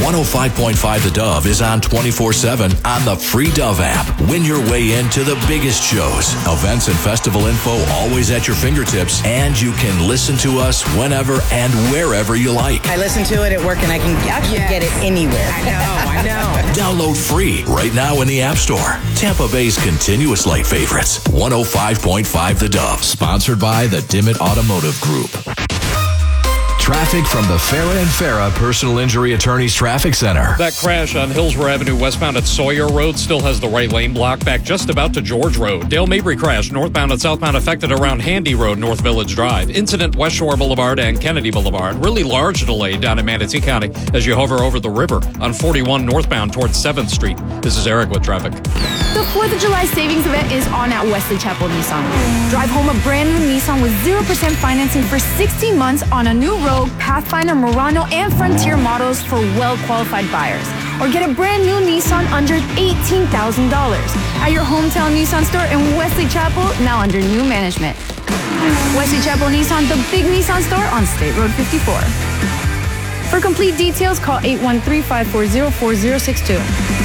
105.5 The Dove is on 24/7 on the free Dove app. Win your way into the biggest shows, events, and festival info always at your fingertips, and you can listen to us whenever and wherever you like. I listen to it at work, and I can actually get it anywhere. I know. Download free right now in the App Store. Tampa Bay's continuous light favorites. 105.5 The Dove. Sponsored by the Dimmitt Automotive Group. Traffic from the Farah and Farah Personal Injury Attorneys Traffic Center. That crash on Hillsborough Avenue westbound at Sawyer Road still has the right lane blocked back just about to George Road. Dale Mabry crash northbound and southbound affected around Handy Road, North Village Drive. Incident West Shore Boulevard and Kennedy Boulevard. Really large delay down in Manatee County as you hover over the river on 41 northbound towards 7th Street. This is Eric with traffic. The 4th of July savings event is on at Wesley Chapel Nissan. Drive home a brand new Nissan with 0% financing for 16 months on a new Rogue, Pathfinder, Murano, and Frontier models for well-qualified buyers. Or get a brand new Nissan under $18,000 at your hometown Nissan store in Wesley Chapel, now under new management. Wesley Chapel Nissan, the big Nissan store on State Road 54. For complete details, call 813-540-4062.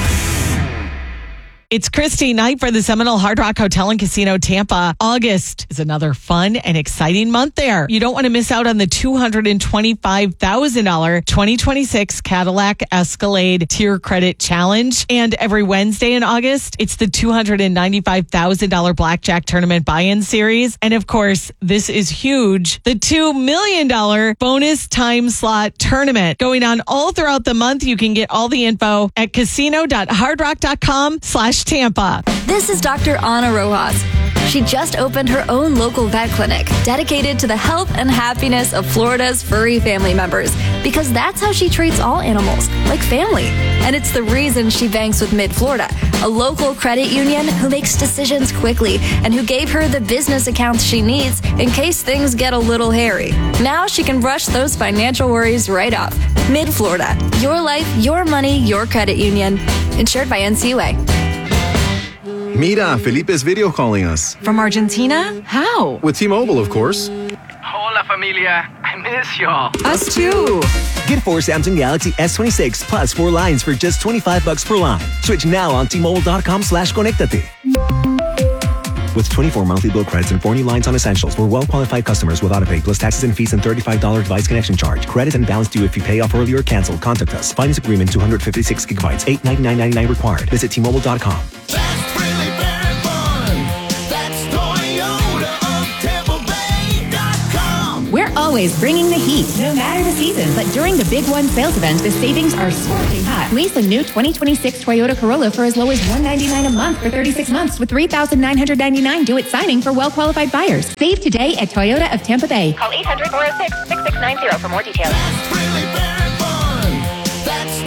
It's Christy night for the Seminole Hard Rock Hotel and Casino Tampa. August is another fun and exciting month there. You don't want to miss out on the $225,000 2026 Cadillac Escalade Tier Credit Challenge. And every Wednesday in August, it's the $295,000 Blackjack Tournament Buy-In Series. And of course, this is huge, the $2 million bonus time slot tournament going on all throughout the month. You can get all the info at casino.hardrock.com/Tampa. This is Dr. Ana Rojas. She just opened her own local vet clinic dedicated to the health and happiness of Florida's furry family members, because that's how she treats all animals, like family. And it's the reason she banks with Mid-Florida, a local credit union who makes decisions quickly and who gave her the business accounts she needs in case things get a little hairy. Now she can brush those financial worries right off. Mid-Florida, your life, your money, your credit union. Insured by NCUA. Mira, Felipe is video calling us. From Argentina? How? With T-Mobile, of course. Hola, familia. I miss y'all. Us too. Get 4 Samsung Galaxy S26 plus 4 lines for just $25 per line. Switch now on T-Mobile.com/conectate. With 24 monthly bill credits and 4 new lines on essentials for well-qualified customers with autopay plus taxes and fees and $35 device connection charge. Credit and balance due if you pay off early or cancel. Contact us. Finance agreement 256 gigabytes. $899.99 required. Visit T-Mobile.com. We're always bringing the heat, no matter the season. But during the Big One sales event, the savings are scorching hot. Lease a new 2026 Toyota Corolla for as low as $199 a month for 36 months with $3,999 due at signing for well-qualified buyers. Save today at Toyota of Tampa Bay. Call 800-406-6690 for more details. That's really very fun. That's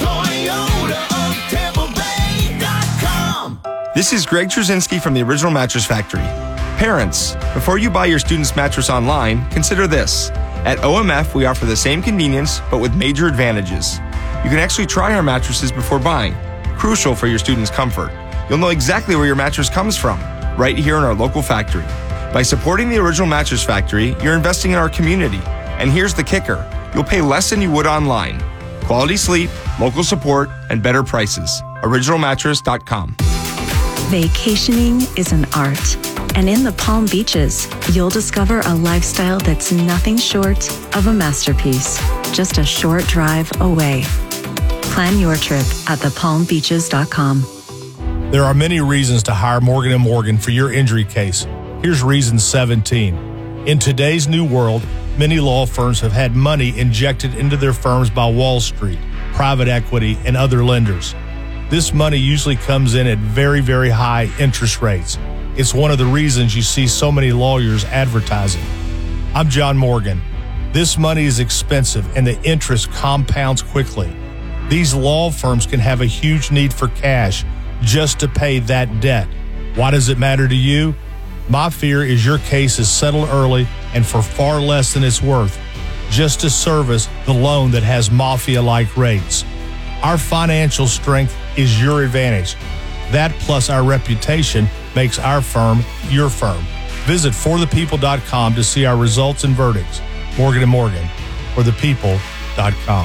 ToyotaofTampaBay.com. This is Greg Trzynski from the Original Mattress Factory. Parents, before you buy your student's mattress online, consider this. At OMF, we offer the same convenience, but with major advantages. You can actually try our mattresses before buying, crucial for your student's comfort. You'll know exactly where your mattress comes from, right here in our local factory. By supporting the Original Mattress Factory, you're investing in our community. And here's the kicker. You'll pay less than you would online. Quality sleep, local support, and better prices. OriginalMattress.com. Vacationing is an art. And in the Palm Beaches, you'll discover a lifestyle that's nothing short of a masterpiece, just a short drive away. Plan your trip at thepalmbeaches.com. There are many reasons to hire Morgan & Morgan for your injury case. Here's reason 17. In today's new world, many law firms have had money injected into their firms by Wall Street, private equity, and other lenders. This money usually comes in at very, very high interest rates. It's one of the reasons you see so many lawyers advertising. I'm John Morgan. This money is expensive and the interest compounds quickly. These law firms can have a huge need for cash just to pay that debt. Why does it matter to you? My fear is your case is settled early and for far less than it's worth, just to service the loan that has mafia-like rates. Our financial strength is your advantage. That plus our reputation makes our firm your firm. Visit forthepeople.com to see our results and verdicts. Morgan & Morgan, forthepeople.com.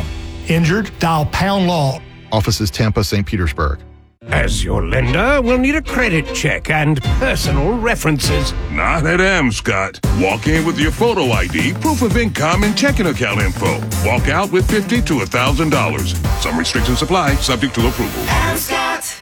Injured? Dial pound law. Offices Tampa, St. Petersburg. As your lender, we'll need a credit check and personal references. Not at Amscott. Walk in with your photo ID, proof of income, and checking account info. Walk out with $50 to $1,000. Some restrictions apply, subject to approval. Amscott.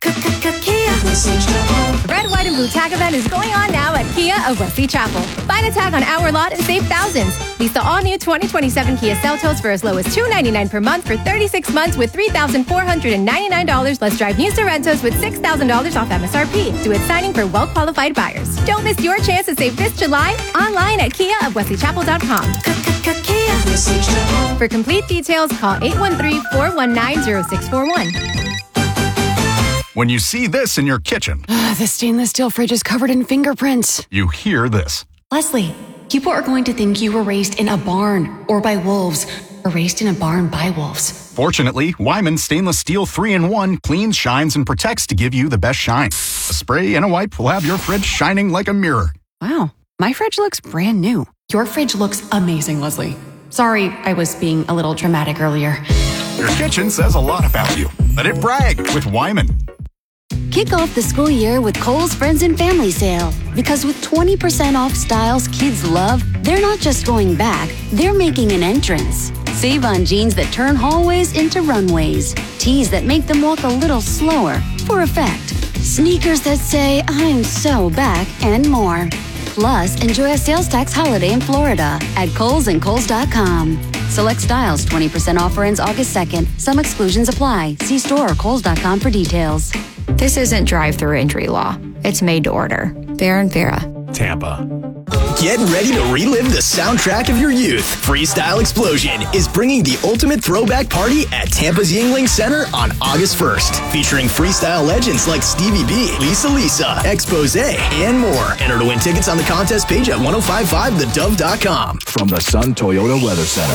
The Red, White, and Blue Tag event is going on now at Kia of Wesley Chapel. Find a tag on our lot and save thousands. Lease the all-new 2027 Kia Seltos for as low as $299 per month for 36 months with $3,499. Let's drive new Sorrentos with $6,000 off MSRP. Do it signing for well-qualified buyers. Don't miss your chance to save this July online at KiaofWesleyChapel.com. For complete details, call 813-419-0641. When you see this in your kitchen, the stainless steel fridge is covered in fingerprints. you hear this. Leslie, people are going to think you were raised in a barn or by wolves or raised in a barn by wolves. Fortunately, Wyman Stainless Steel 3-in-1 cleans, shines, and protects to give you the best shine. A spray and a wipe will have your fridge shining like a mirror. Wow, my fridge looks brand new. Your fridge looks amazing, Leslie. Sorry, I was being a little dramatic earlier. Your kitchen says a lot about you. Let it brag with Wyman. Kick off the school year with Kohl's Friends and Family Sale. Because with 20% off styles kids love, they're not just going back, they're making an entrance. Save on jeans that turn hallways into runways. Tees that make them walk a little slower, for effect. Sneakers that say, I'm so back, and more. Plus, enjoy a sales tax holiday in Florida at Kohl's and Kohl's.com. Select styles, 20% offer ends August 2nd. Some exclusions apply. See store or Kohl's.com for details. This isn't drive-through injury law. It's made to order. Fair and Vera. Tampa. Get ready to relive the soundtrack of your youth. Freestyle Explosion is bringing the ultimate throwback party at Tampa's Yuengling Center on August 1st. Featuring freestyle legends like Stevie B, Lisa, Expose, and more. Enter to win tickets on the contest page at 1055thedove.com. From the Sun Toyota Weather Center.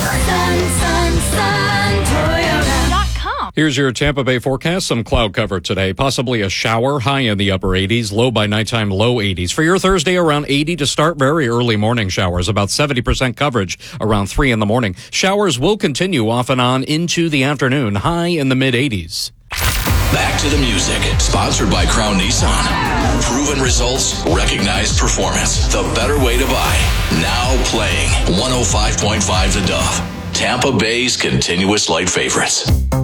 Toyota.com. Here's your Tampa Bay forecast. Some cloud cover today. Possibly a shower, high in the upper 80s, low by nighttime, low 80s. For your Thursday, around 80 to start. Very early morning showers, about 70% coverage around 3 in the morning. Showers will continue off and on into the afternoon, high in the mid-80s. Back to the music. Sponsored by Crown Nissan. Proven results, recognized performance. The better way to buy. Now playing 105.5 The Dove. Tampa Bay's continuous light favorites.